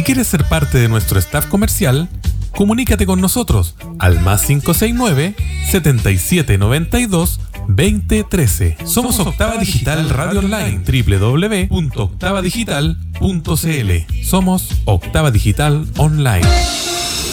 quieres ser parte de nuestro staff comercial, comunícate con nosotros al más 569-7792-2013. Somos Octava Digital Radio Online, www.octavadigital.cl. Somos Octava Digital Online.